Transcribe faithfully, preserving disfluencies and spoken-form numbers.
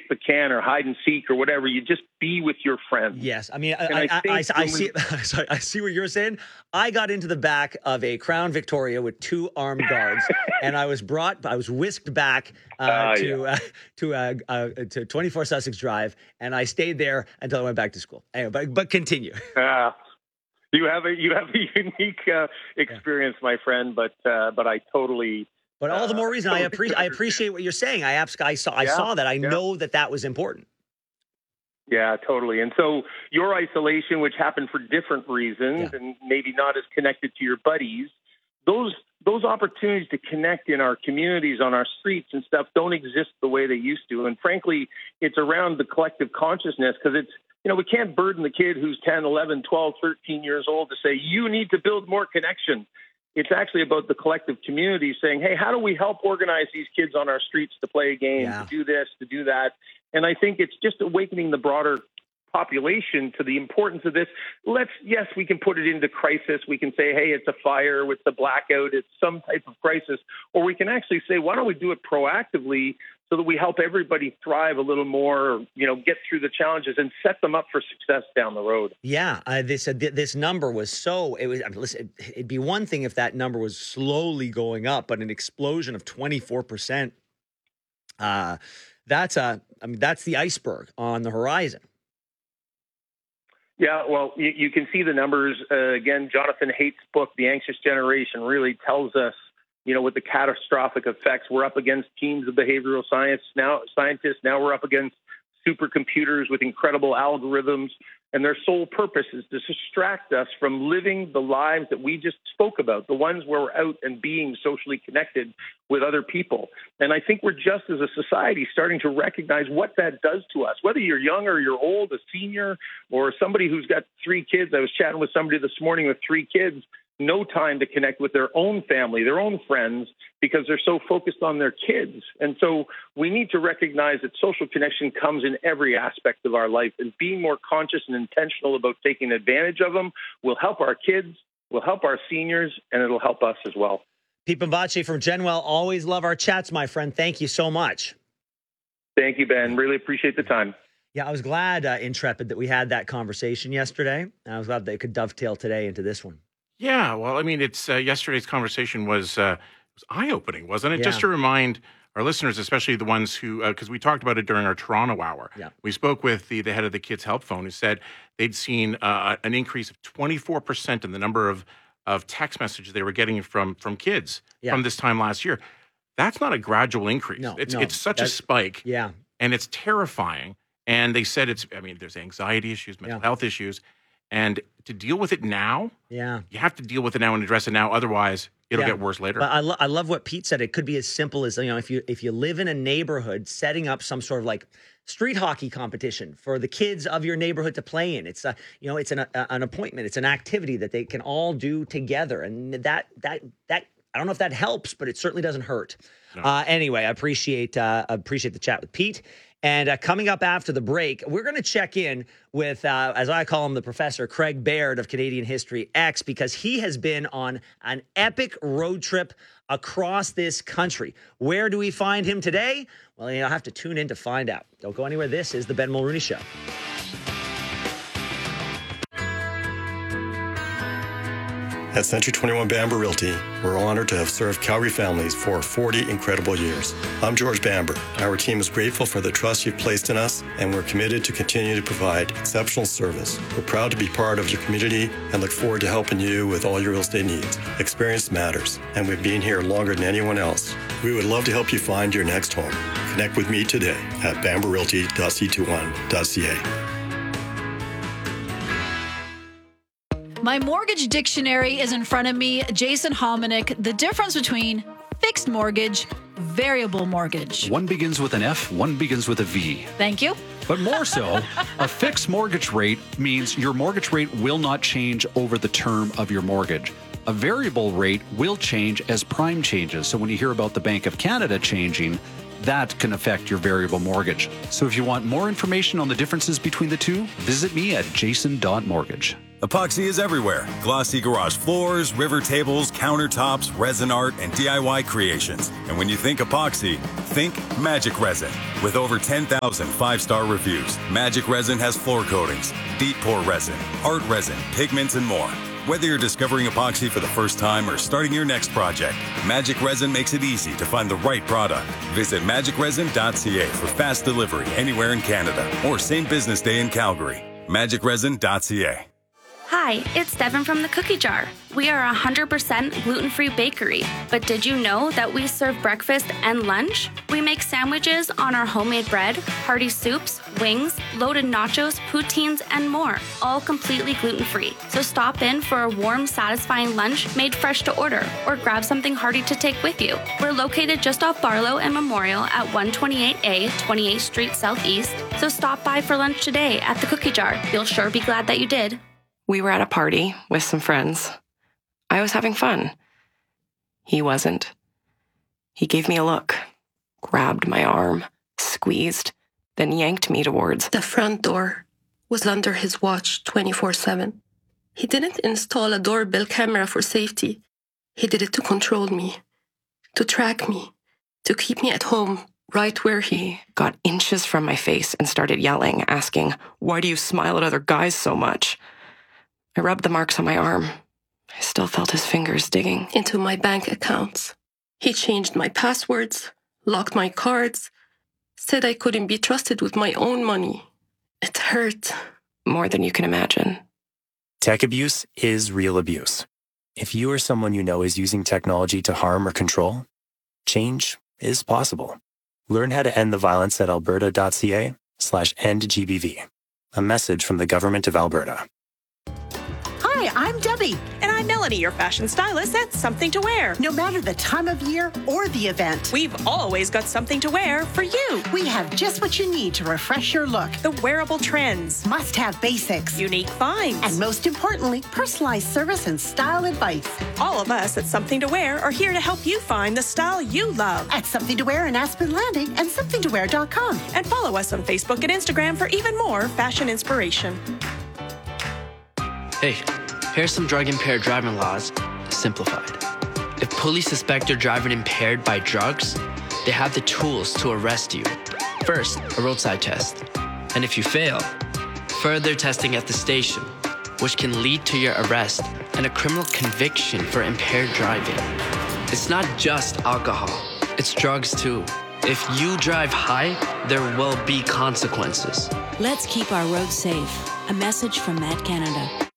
the can or hide and seek or whatever. You just be with your friends. Yes. I mean, I, I, I, I, I, I see we, sorry, I see what you're saying. I got into the back of a Crown Victoria with two armed guards, and I was brought, I was whisked back uh, uh, to yeah. uh, to uh, uh, to twenty-four Sussex Drive, and I stayed there until I went back to school. Anyway, but, but continue. Uh, you have a you have a unique uh, experience, yeah. my friend, but uh, but I totally. But all the more reason uh, I appreciate I appreciate what you're saying. I I saw I yeah, saw that. I yeah. know that that was important. Yeah, totally. And so your isolation, which happened for different reasons yeah. and maybe not as connected to your buddies, those those opportunities to connect in our communities, on our streets and stuff don't exist the way they used to. And frankly, it's around the collective consciousness because it's, you know, we can't burden the kid who's ten, eleven, twelve, thirteen years old to say, you need to build more connection. It's actually about the collective community saying, hey, how do we help organize these kids on our streets to play a game, yeah. to do this, to do that? And I think it's just awakening the broader population to the importance of this. Let's, yes, we can put it into crisis. We can say, hey, it's a fire, it's a blackout, it's some type of crisis. Or we can actually say, why don't we do it proactively so that we help everybody thrive a little more, you know, get through the challenges and set them up for success down the road. Yeah, uh, this uh, this number was so, it was, I mean, listen, it'd be one thing if that number was slowly going up, but an explosion of twenty-four percent, uh, that's, a, I mean, that's the iceberg on the horizon. Yeah, well, you, you can see the numbers. Uh, again, Jonathan Haidt's book, The Anxious Generation, really tells us, you know, with the catastrophic effects. We're up against teams of behavioral science now, scientists. Now we're up against supercomputers with incredible algorithms, and their sole purpose is to distract us from living the lives that we just spoke about, the ones where we're out and being socially connected with other people. And I think we're just as a society starting to recognize what that does to us, whether you're young or you're old, a senior, or somebody who's got three kids. I was chatting with somebody this morning with three kids, no time to connect with their own family, their own friends, because they're so focused on their kids. And so we need to recognize that social connection comes in every aspect of our life, and being more conscious and intentional about taking advantage of them will help our kids, will help our seniors, and it'll help us as well. Pete Bambachi from Genwell, always love our chats, my friend. Thank you so much. Thank you, Ben. Really appreciate the time. Yeah, I was glad, uh, Intrepid, that we had that conversation yesterday. And I was glad that it could dovetail today into this one. Yeah, well, I mean, it's uh, yesterday's conversation was, uh, was eye-opening, wasn't it? Yeah. Just to remind our listeners, especially the ones who, because uh, we talked about it during our Toronto hour. Yeah. We spoke with the, the head of the Kids Help Phone, who said they'd seen uh, an increase of twenty-four percent in the number of, of text messages they were getting from from kids yeah. from this time last year. That's not a gradual increase. No, it's no, it's such a spike. Yeah. And it's terrifying. And they said it's, I mean, there's anxiety issues, mental yeah. health issues. And to deal with it now, yeah, you have to deal with it now and address it now. Otherwise, it'll yeah. get worse later. But I, lo- I love what Pete said. It could be as simple as, you know, if you if you live in a neighborhood, setting up some sort of like street hockey competition for the kids of your neighborhood to play in. It's a, you know, it's an a, an appointment. It's an activity that they can all do together, and that that that I don't know if that helps, but it certainly doesn't hurt. No. Uh, anyway, I appreciate uh, appreciate the chat with Pete. And uh, coming up after the break, we're going to check in with, uh, as I call him, the professor, Craig Baird of Canadian History X, because he has been on an epic road trip across this country. Where do we find him today? Well, you'll have to tune in to find out. Don't go anywhere. This is The Ben Mulrooney Show. At Century twenty-one Bamber Realty, we're honored to have served Calgary families for forty incredible years. I'm George Bamber. Our team is grateful for the trust you've placed in us, and we're committed to continue to provide exceptional service. We're proud to be part of your community and look forward to helping you with all your real estate needs. Experience matters, and we've been here longer than anyone else. We would love to help you find your next home. Connect with me today at bamber realty dot c twenty-one dot c a. My mortgage dictionary is in front of me. Jason Hominick, the difference between fixed mortgage, variable mortgage. One begins with an F, one begins with a V. Thank you. But more so, a fixed mortgage rate means your mortgage rate will not change over the term of your mortgage. A variable rate will change as prime changes. So when you hear about the Bank of Canada changing, that can affect your variable mortgage. So if you want more information on the differences between the two, visit me at jason dot mortgage. Epoxy is everywhere. Glossy garage floors, river tables, countertops, resin art, and D I Y creations. And when you think epoxy, think Magic Resin. With over ten thousand five-star reviews, Magic Resin has floor coatings, deep pour resin, art resin, pigments, and more. Whether you're discovering epoxy for the first time or starting your next project, Magic Resin makes it easy to find the right product. Visit magic resin dot c a for fast delivery anywhere in Canada or same business day in Calgary. magic resin dot c a. Hi, it's Devin from the Cookie Jar. We are a one hundred percent gluten-free bakery, but did you know that we serve breakfast and lunch? We make sandwiches on our homemade bread, hearty soups, wings, loaded nachos, poutines, and more, all completely gluten-free. So stop in for a warm, satisfying lunch made fresh to order, or grab something hearty to take with you. We're located just off Barlow and Memorial at one twenty-eight A, twenty-eighth Street Southeast, so stop by for lunch today at the Cookie Jar. You'll sure be glad that you did. We were at a party with some friends. I was having fun. He wasn't. He gave me a look, grabbed my arm, squeezed, then yanked me towards the front door. Was under his watch twenty-four seven. He didn't install a doorbell camera for safety. He did it to control me, to track me, to keep me at home, right where he... He got inches from my face and started yelling, asking, "Why do you smile at other guys so much?" I rubbed the marks on my arm. I still felt his fingers digging into my bank accounts. He changed my passwords, locked my cards, said I couldn't be trusted with my own money. It hurt. More than you can imagine. Tech abuse is real abuse. If you or someone you know is using technology to harm or control, change is possible. Learn how to end the violence at alberta dot c a slash end G B V. A message from the Government of Alberta. Hi, I'm Debbie. And I'm Melanie, your fashion stylist at Something to Wear. No matter the time of year or the event, we've always got something to wear for you. We have just what you need to refresh your look. The wearable trends. Must-have basics. Unique finds. And most importantly, personalized service and style advice. All of us at Something to Wear are here to help you find the style you love. At Something to Wear in Aspen Landing and something to wear dot com. And follow us on Facebook and Instagram for even more fashion inspiration. Hey, here's some drug-impaired driving laws, simplified. If police suspect you're driving impaired by drugs, they have the tools to arrest you. First, a roadside test. And if you fail, further testing at the station, which can lead to your arrest and a criminal conviction for impaired driving. It's not just alcohol, it's drugs too. If you drive high, there will be consequences. Let's keep our roads safe. A message from Matt Canada.